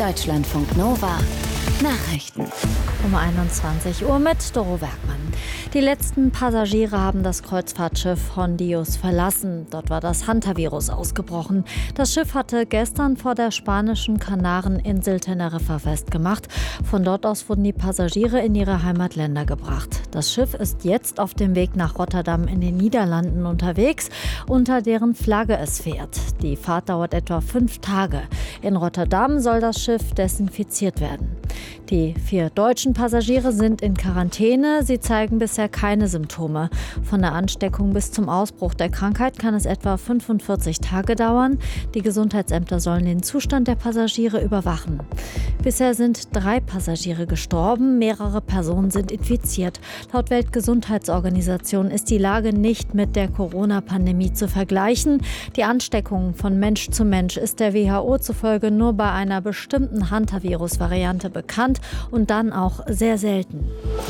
Deutschlandfunk Nova Nachrichten. Um 21 Uhr mit Doro Werkmann. Die letzten Passagiere haben das Kreuzfahrtschiff Hondius verlassen. Dort war das Hantavirus ausgebrochen. Das Schiff hatte gestern vor der spanischen Kanareninsel Teneriffa festgemacht. Von dort aus wurden die Passagiere in ihre Heimatländer gebracht. Das Schiff ist jetzt auf dem Weg nach Rotterdam in den Niederlanden unterwegs, unter deren Flagge es fährt. Die Fahrt dauert etwa 5 Tage. In Rotterdam soll das Schiff desinfiziert werden. Die 4 deutschen Passagiere sind in Quarantäne. Sie zeigen bisher keine Symptome. Von der Ansteckung bis zum Ausbruch der Krankheit kann es etwa 45 Tage dauern. Die Gesundheitsämter sollen den Zustand der Passagiere überwachen. Bisher sind 3 Passagiere gestorben, mehrere Personen sind infiziert. Laut Weltgesundheitsorganisation ist die Lage nicht mit der Corona-Pandemie zu vergleichen. Die Ansteckung von Mensch zu Mensch ist der WHO zufolge nur bei einer bestimmten Hantavirus-Variante bekannt und dann auch sehr selten.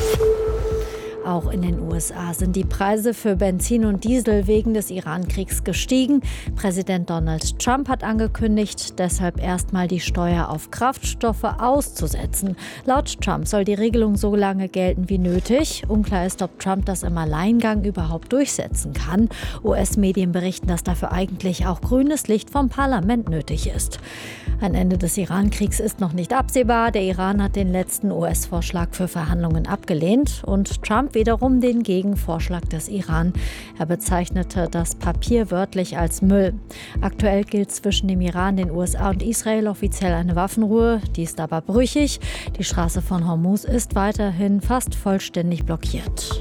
Auch in den USA sind die Preise für Benzin und Diesel wegen des Iran-Kriegs gestiegen. Präsident Donald Trump hat angekündigt, deshalb erstmal die Steuer auf Kraftstoffe auszusetzen. Laut Trump soll die Regelung so lange gelten wie nötig. Unklar ist, ob Trump das im Alleingang überhaupt durchsetzen kann. US-Medien berichten, dass dafür eigentlich auch grünes Licht vom Parlament nötig ist. Ein Ende des Iran-Kriegs ist noch nicht absehbar. Der Iran hat den letzten US-Vorschlag für Verhandlungen abgelehnt und Trump wiederum den Gegenvorschlag des Iran. Er bezeichnete das Papier wörtlich als Müll. Aktuell gilt zwischen dem Iran, den USA und Israel offiziell eine Waffenruhe. Die ist aber brüchig. Die Straße von Hormuz ist weiterhin fast vollständig blockiert.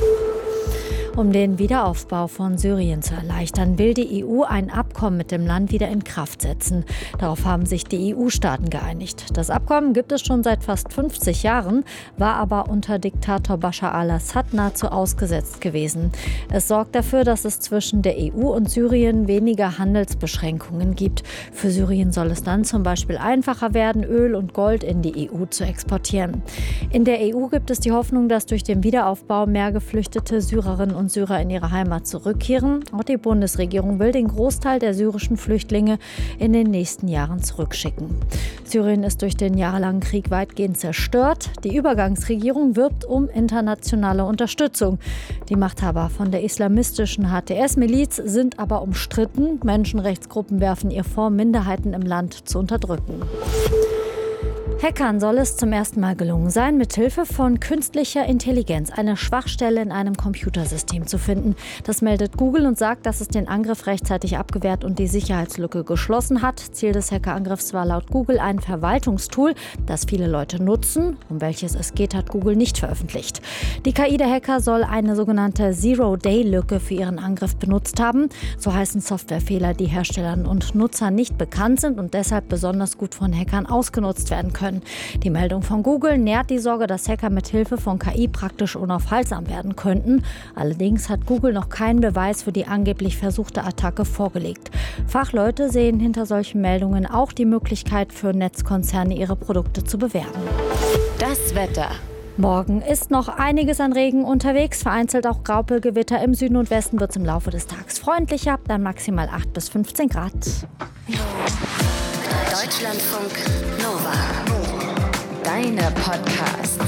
Um den Wiederaufbau von Syrien zu erleichtern, will die EU ein Abkommen mit dem Land wieder in Kraft setzen. Darauf haben sich die EU-Staaten geeinigt. Das Abkommen gibt es schon seit fast 50 Jahren, war aber unter Diktator Bashar al-Assad nahezu ausgesetzt gewesen. Es sorgt dafür, dass es zwischen der EU und Syrien weniger Handelsbeschränkungen gibt. Für Syrien soll es dann zum Beispiel einfacher werden, Öl und Gold in die EU zu exportieren. In der EU gibt es die Hoffnung, dass durch den Wiederaufbau mehr geflüchtete Syrerinnen und Syrer in ihre Heimat zurückkehren. Auch die Bundesregierung will den Großteil der syrischen Flüchtlinge in den nächsten Jahren zurückschicken. Syrien ist durch den jahrelangen Krieg weitgehend zerstört. Die Übergangsregierung wirbt um internationale Unterstützung. Die Machthaber von der islamistischen HTS-Miliz sind aber umstritten. Menschenrechtsgruppen werfen ihr vor, Minderheiten im Land zu unterdrücken. Hackern soll es zum ersten Mal gelungen sein, mithilfe von künstlicher Intelligenz eine Schwachstelle in einem Computersystem zu finden. Das meldet Google und sagt, dass es den Angriff rechtzeitig abgewehrt und die Sicherheitslücke geschlossen hat. Ziel des Hackerangriffs war laut Google ein Verwaltungstool, das viele Leute nutzen. Um welches es geht, hat Google nicht veröffentlicht. Die KI der Hacker soll eine sogenannte Zero-Day-Lücke für ihren Angriff benutzt haben. So heißen Softwarefehler, die Herstellern und Nutzern nicht bekannt sind und deshalb besonders gut von Hackern ausgenutzt werden können. Die Meldung von Google nährt die Sorge, dass Hacker mit Hilfe von KI praktisch unaufhaltsam werden könnten. Allerdings hat Google noch keinen Beweis für die angeblich versuchte Attacke vorgelegt. Fachleute sehen hinter solchen Meldungen auch die Möglichkeit für Netzkonzerne, ihre Produkte zu bewerben. Das Wetter. Morgen ist noch einiges an Regen unterwegs, vereinzelt auch Graupelgewitter. Im Süden und Westen wird es im Laufe des Tages freundlicher, dann maximal 8 bis 15 Grad. Deutschlandfunk Nova. Deine Podcasts.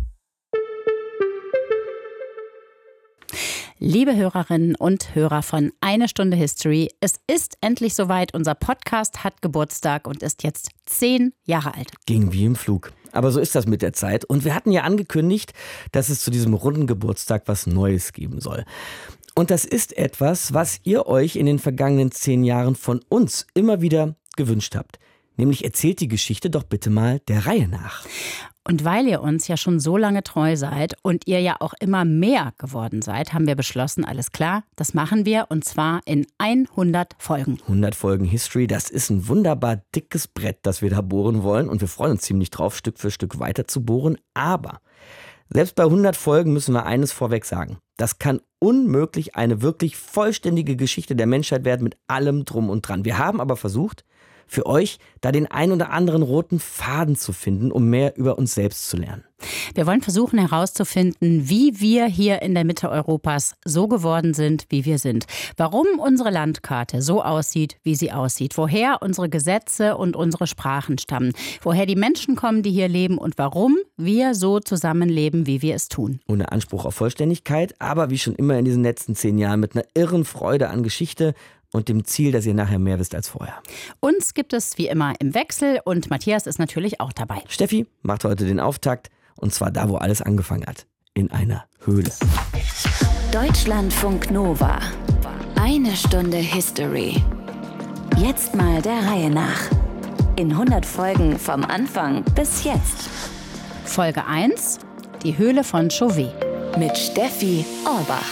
Liebe Hörerinnen und Hörer von Eine Stunde History, es ist endlich soweit. Unser Podcast hat Geburtstag und ist jetzt 10 Jahre alt. Ging wie im Flug. Aber so ist das mit der Zeit. Und wir hatten ja angekündigt, dass es zu diesem runden Geburtstag was Neues geben soll. Und das ist etwas, was ihr euch in den vergangenen 10 Jahren von uns immer wieder gewünscht habt. Nämlich erzählt die Geschichte doch bitte mal der Reihe nach. Und weil ihr uns ja schon so lange treu seid und ihr ja auch immer mehr geworden seid, haben wir beschlossen, alles klar, das machen wir und zwar in 100 Folgen. 100 Folgen History, das ist ein wunderbar dickes Brett, das wir da bohren wollen und wir freuen uns ziemlich drauf, Stück für Stück weiter zu bohren. Aber selbst bei 100 Folgen müssen wir eines vorweg sagen. Das kann unmöglich eine wirklich vollständige Geschichte der Menschheit werden mit allem Drum und Dran. Wir haben aber versucht, für euch, da den ein oder anderen roten Faden zu finden, um mehr über uns selbst zu lernen. Wir wollen versuchen herauszufinden, wie wir hier in der Mitte Europas so geworden sind, wie wir sind. Warum unsere Landkarte so aussieht, wie sie aussieht. Woher unsere Gesetze und unsere Sprachen stammen. Woher die Menschen kommen, die hier leben und warum wir so zusammenleben, wie wir es tun. Ohne Anspruch auf Vollständigkeit, aber wie schon immer in diesen letzten 10 Jahren mit einer irren Freude an Geschichte und dem Ziel, dass ihr nachher mehr wisst als vorher. Uns gibt es wie immer im Wechsel und Matthias ist natürlich auch dabei. Steffi macht heute den Auftakt. Und zwar da, wo alles angefangen hat. In einer Höhle. Deutschlandfunk Nova. 1 Stunde History. Jetzt mal der Reihe nach. In 100 Folgen vom Anfang bis jetzt. Folge 1. Die Höhle von Chauvet. Mit Steffi Orbach.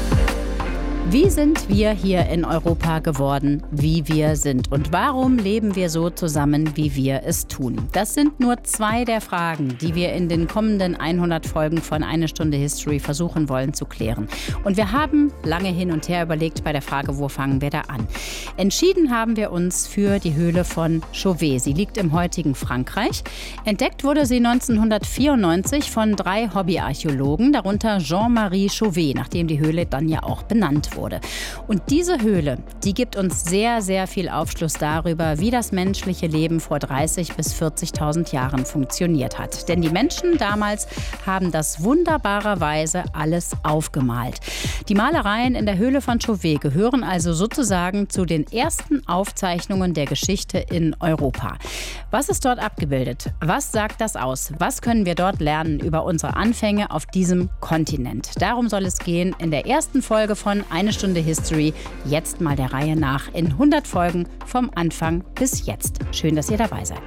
Wie sind wir hier in Europa geworden, wie wir sind? Und warum leben wir so zusammen, wie wir es tun? Das sind nur 2 der Fragen, die wir in den kommenden 100 Folgen von 1 Stunde History versuchen wollen zu klären. Und wir haben lange hin und her überlegt bei der Frage, wo fangen wir da an? Entschieden haben wir uns für die Höhle von Chauvet. Sie liegt im heutigen Frankreich. Entdeckt wurde sie 1994 von 3 Hobbyarchäologen, darunter Jean-Marie Chauvet, nachdem die Höhle dann ja auch benannt wurde. Und diese Höhle, die gibt uns sehr, sehr viel Aufschluss darüber, wie das menschliche Leben vor 30.000 bis 40.000 Jahren funktioniert hat. Denn die Menschen damals haben das wunderbarerweise alles aufgemalt. Die Malereien in der Höhle von Chauvet gehören also sozusagen zu den ersten Aufzeichnungen der Geschichte in Europa. Was ist dort abgebildet? Was sagt das aus? Was können wir dort lernen über unsere Anfänge auf diesem Kontinent? Darum soll es gehen in der ersten Folge von 1 Stunde History. Jetzt mal der Reihe nach in 100 Folgen vom Anfang bis jetzt. Schön, dass ihr dabei seid.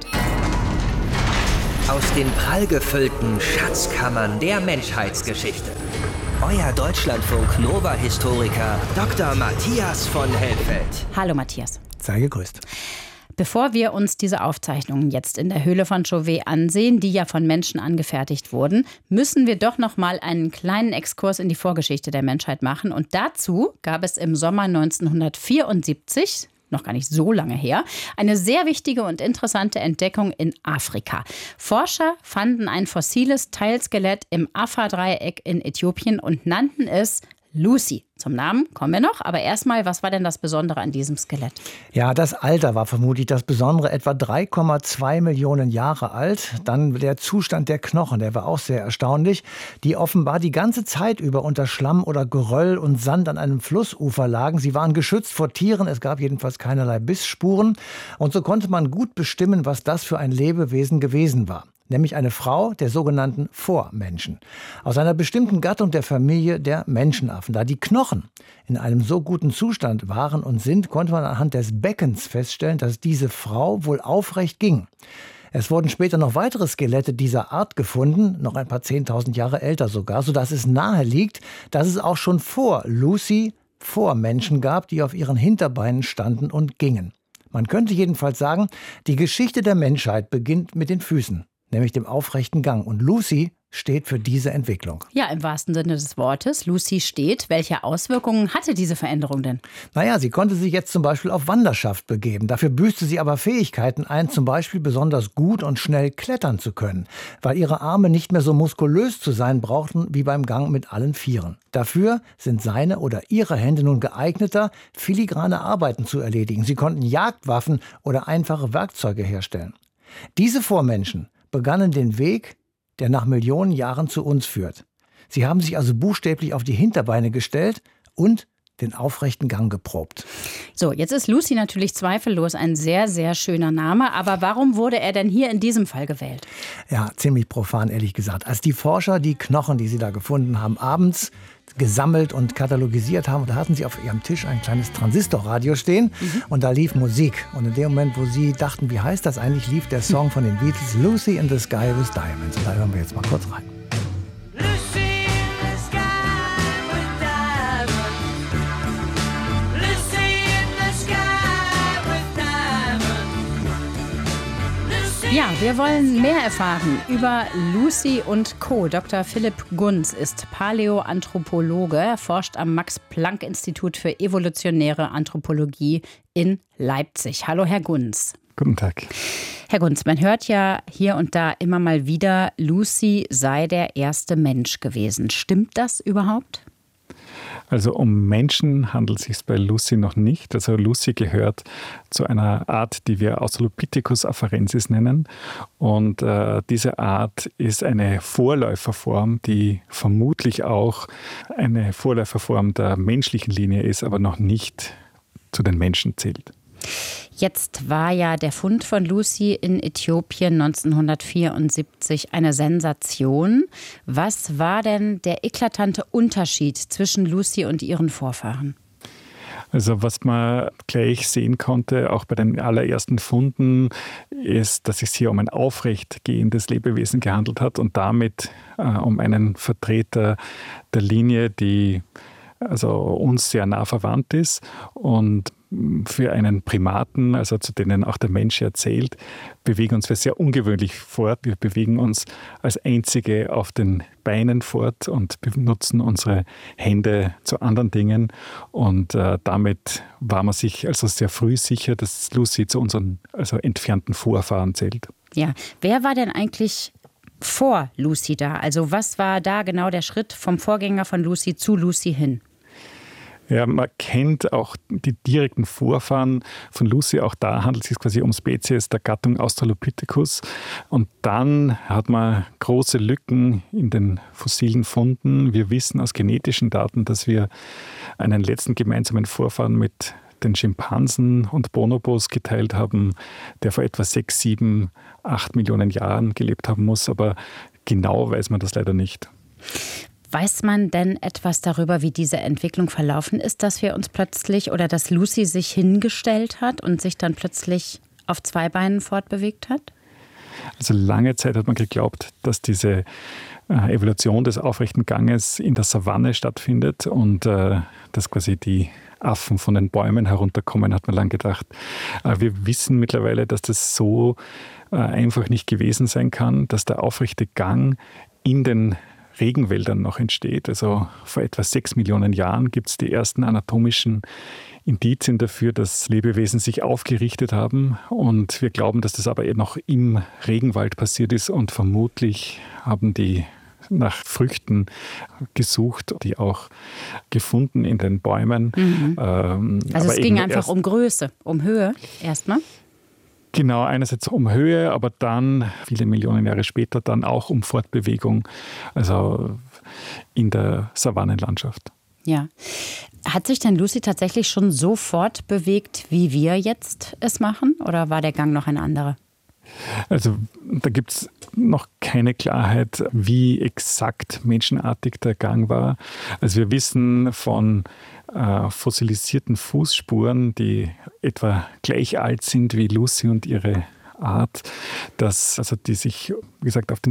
Aus den prallgefüllten Schatzkammern der Menschheitsgeschichte. Euer Deutschlandfunk-Nova-Historiker Dr. Matthias von Helfeld. Hallo Matthias. Sei gegrüßt. Bevor wir uns diese Aufzeichnungen jetzt in der Höhle von Chauvet ansehen, die ja von Menschen angefertigt wurden, müssen wir doch noch mal einen kleinen Exkurs in die Vorgeschichte der Menschheit machen. Und dazu gab es im Sommer 1974, noch gar nicht so lange her, eine sehr wichtige und interessante Entdeckung in Afrika. Forscher fanden ein fossiles Teilskelett im Afar-Dreieck in Äthiopien und nannten es Lucy. Zum Namen kommen wir noch, aber erstmal, was war denn das Besondere an diesem Skelett? Ja, das Alter war vermutlich das Besondere, etwa 3,2 Millionen Jahre alt. Dann der Zustand der Knochen, der war auch sehr erstaunlich, die offenbar die ganze Zeit über unter Schlamm oder Geröll und Sand an einem Flussufer lagen. Sie waren geschützt vor Tieren, es gab jedenfalls keinerlei Bissspuren. Und so konnte man gut bestimmen, was das für ein Lebewesen gewesen war. Nämlich eine Frau der sogenannten Vormenschen. Aus einer bestimmten Gattung der Familie der Menschenaffen. Da die Knochen in einem so guten Zustand waren und sind, konnte man anhand des Beckens feststellen, dass diese Frau wohl aufrecht ging. Es wurden später noch weitere Skelette dieser Art gefunden, noch ein paar 10.000 Jahre älter sogar, sodass es nahe liegt, dass es auch schon vor Lucy Vormenschen gab, die auf ihren Hinterbeinen standen und gingen. Man könnte jedenfalls sagen, die Geschichte der Menschheit beginnt mit den Füßen, nämlich dem aufrechten Gang. Und Lucy steht für diese Entwicklung. Ja, im wahrsten Sinne des Wortes. Lucy steht. Welche Auswirkungen hatte diese Veränderung denn? Naja, sie konnte sich jetzt zum Beispiel auf Wanderschaft begeben. Dafür büßte sie aber Fähigkeiten ein, zum Beispiel besonders gut und schnell klettern zu können, weil ihre Arme nicht mehr so muskulös zu sein brauchten wie beim Gang mit allen Vieren. Dafür sind seine oder ihre Hände nun geeigneter, filigrane Arbeiten zu erledigen. Sie konnten Jagdwaffen oder einfache Werkzeuge herstellen. Diese Vormenschen begannen den Weg, der nach Millionen Jahren zu uns führt. Sie haben sich also buchstäblich auf die Hinterbeine gestellt und den aufrechten Gang geprobt. So, jetzt ist Lucy natürlich zweifellos ein sehr, sehr schöner Name. Aber warum wurde er denn hier in diesem Fall gewählt? Ja, ziemlich profan, ehrlich gesagt. Als die Forscher die Knochen, die sie da gefunden haben, abends gesammelt und katalogisiert haben, da hatten sie auf ihrem Tisch ein kleines Transistorradio stehen und da lief Musik. Und in dem Moment, wo sie dachten, wie heißt das eigentlich, lief der Song von den Beatles, Lucy in the Sky with Diamonds. Und da hören wir jetzt mal kurz rein. Ja, wir wollen mehr erfahren über Lucy und Co. Dr. Philipp Gunz ist Paläoanthropologe. Er forscht am Max-Planck-Institut für evolutionäre Anthropologie in Leipzig. Hallo, Herr Gunz. Guten Tag. Herr Gunz, man hört ja hier und da immer mal wieder, Lucy sei der erste Mensch gewesen. Stimmt das überhaupt? Also um Menschen handelt es sich bei Lucy noch nicht. Also Lucy gehört zu einer Art, die wir Australopithecus afarensis nennen. Und diese Art ist eine Vorläuferform, die vermutlich auch eine Vorläuferform der menschlichen Linie ist, aber noch nicht zu den Menschen zählt. Jetzt war ja der Fund von Lucy in Äthiopien 1974 eine Sensation. Was war denn der eklatante Unterschied zwischen Lucy und ihren Vorfahren? Also was man gleich sehen konnte, auch bei den allerersten Funden, ist, dass es hier um ein aufrecht gehendes Lebewesen gehandelt hat und damit um einen Vertreter der Linie, die also uns sehr nah verwandt ist. Und für einen Primaten, also zu denen auch der Mensch erzählt, bewegen uns wir sehr ungewöhnlich fort. Wir bewegen uns als Einzige auf den Beinen fort und benutzen unsere Hände zu anderen Dingen. Und damit war man sich also sehr früh sicher, dass Lucy zu unseren entfernten Vorfahren zählt. Ja, wer war denn eigentlich vor Lucy da? Also was war da genau der Schritt vom Vorgänger von Lucy zu Lucy hin? Ja, man kennt auch die direkten Vorfahren von Lucy. Auch da handelt es sich quasi um Spezies der Gattung Australopithecus. Und dann hat man große Lücken in den fossilen Funden. Wir wissen aus genetischen Daten, dass wir einen letzten gemeinsamen Vorfahren mit den Schimpansen und Bonobos geteilt haben, der vor etwa 6, 7, 8 Millionen Jahren gelebt haben muss. Aber genau weiß man das leider nicht. Weiß man denn etwas darüber, wie diese Entwicklung verlaufen ist, dass wir uns plötzlich oder dass Lucy sich hingestellt hat und sich dann plötzlich auf 2 Beinen fortbewegt hat? Also lange Zeit hat man geglaubt, dass diese Evolution des aufrechten Ganges in der Savanne stattfindet und dass quasi die Affen von den Bäumen herunterkommen, hat man lange gedacht. Wir wissen mittlerweile, dass das so einfach nicht gewesen sein kann, dass der aufrechte Gang in den Regenwäldern noch entsteht. Also vor etwa 6 Millionen Jahren gibt es die ersten anatomischen Indizien dafür, dass Lebewesen sich aufgerichtet haben. Und wir glauben, dass das aber noch im Regenwald passiert ist. Und vermutlich haben die nach Früchten gesucht, die auch gefunden in den Bäumen. Also es ging einfach um Größe, um Höhe erstmal? Genau, einerseits um Höhe, aber dann, viele Millionen Jahre später, dann auch um Fortbewegung, also in der Savannenlandschaft. Ja. Hat sich denn Lucy tatsächlich schon so fortbewegt, wie wir jetzt es machen? Oder war der Gang noch ein anderer? Also da gibt es noch keine Klarheit, wie exakt menschenartig der Gang war. Also wir wissen von fossilisierten Fußspuren, die etwa gleich alt sind wie Lucy und ihre Art, dass also die sich, wie gesagt, auf den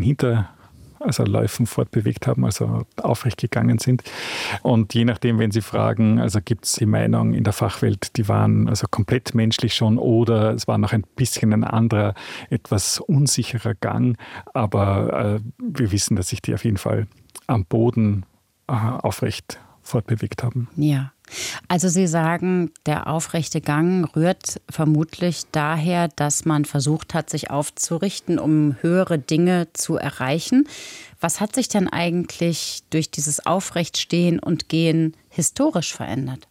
Läufen fortbewegt haben, also aufrecht gegangen sind. Und je nachdem, wenn Sie fragen, also gibt es die Meinung in der Fachwelt, die waren also komplett menschlich schon oder es war noch ein bisschen ein anderer, etwas unsicherer Gang. Aber wir wissen, dass sich die auf jeden Fall am Boden aufrecht fortbewegt haben. Ja, also Sie sagen, der aufrechte Gang rührt vermutlich daher, dass man versucht hat, sich aufzurichten, um höhere Dinge zu erreichen. Was hat sich denn eigentlich durch dieses Aufrechtstehen und Gehen historisch verändert?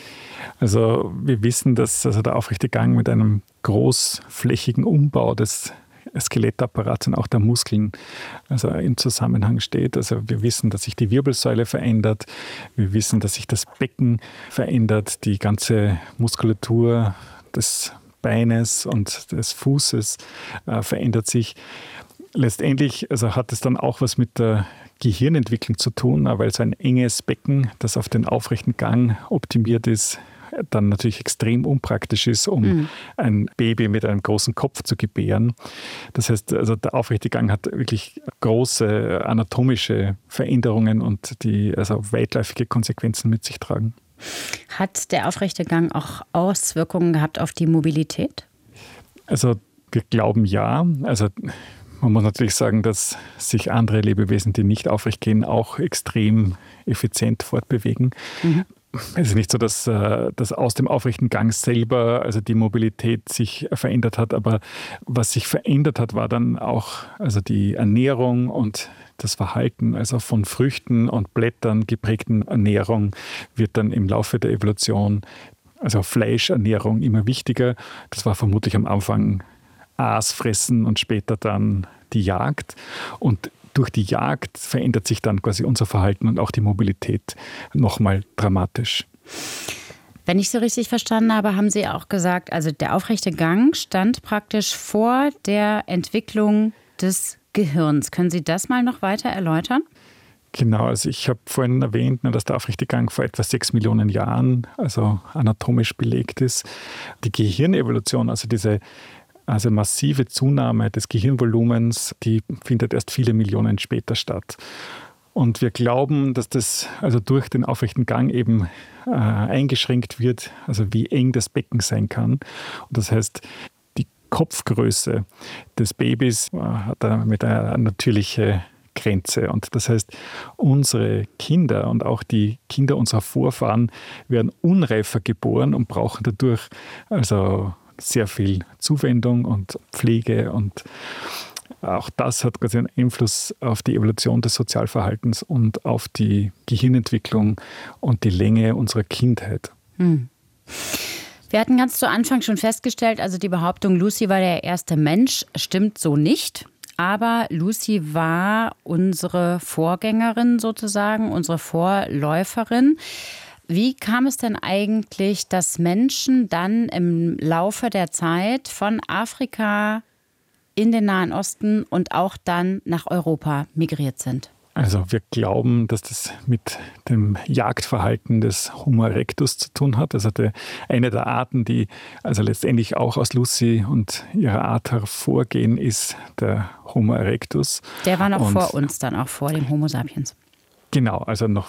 Also wir wissen, dass der aufrechte Gang mit einem großflächigen Umbau des Skelettapparats und auch der Muskeln im Zusammenhang steht. Also wir wissen, dass sich die Wirbelsäule verändert. Wir wissen, dass sich das Becken verändert. Die ganze Muskulatur des Beines und des Fußes verändert sich. Letztendlich hat es dann auch was mit der Gehirnentwicklung zu tun, weil so ein enges Becken, das auf den aufrechten Gang optimiert ist, dann natürlich extrem unpraktisch ist, um ein Baby mit einem großen Kopf zu gebären. Das heißt, also der aufrechte Gang hat wirklich große anatomische Veränderungen und die weitläufige Konsequenzen mit sich tragen. Hat der aufrechte Gang auch Auswirkungen gehabt auf die Mobilität? Also wir glauben ja. Also man muss natürlich sagen, dass sich andere Lebewesen, die nicht aufrecht gehen, auch extrem effizient fortbewegen. Es ist nicht so, dass aus dem aufrechten Gang selber also die Mobilität sich verändert hat, aber was sich verändert hat, war dann auch also die Ernährung und das Verhalten. Also von Früchten und Blättern geprägten Ernährung wird dann im Laufe der Evolution, also Fleischernährung, immer wichtiger. Das war vermutlich am Anfang Aas fressen und später dann die Jagd. Und durch die Jagd verändert sich dann quasi unser Verhalten und auch die Mobilität nochmal dramatisch. Wenn ich so richtig verstanden habe, haben Sie auch gesagt, also der aufrechte Gang stand praktisch vor der Entwicklung des Gehirns. Können Sie das mal noch weiter erläutern? Genau, also ich habe vorhin erwähnt, dass der aufrechte Gang vor etwa 6 Millionen Jahren, also anatomisch belegt ist. Die Gehirnevolution, also diese massive Zunahme des Gehirnvolumens, die findet erst viele Millionen später statt. Und wir glauben, dass das also durch den aufrechten Gang eben eingeschränkt wird, also wie eng das Becken sein kann. Und das heißt, die Kopfgröße des Babys hat damit eine natürliche Grenze. Und das heißt, unsere Kinder und auch die Kinder unserer Vorfahren werden unreifer geboren und brauchen dadurch also sehr viel Zuwendung und Pflege, und auch das hat quasi einen Einfluss auf die Evolution des Sozialverhaltens und auf die Gehirnentwicklung und die Länge unserer Kindheit. Wir hatten ganz zu Anfang schon festgestellt, also die Behauptung, Lucy war der erste Mensch, stimmt so nicht. Aber Lucy war unsere Vorgängerin sozusagen, unsere Vorläuferin. Wie kam es denn eigentlich, dass Menschen dann im Laufe der Zeit von Afrika in den Nahen Osten und auch dann nach Europa migriert sind? Also wir glauben, dass das mit dem Jagdverhalten des Homo erectus zu tun hat. Also eine der Arten, die also letztendlich auch aus Lucy und ihrer Art hervorgehen, ist der Homo erectus. Der war noch vor uns dann, auch vor dem Homo sapiens. Genau, also noch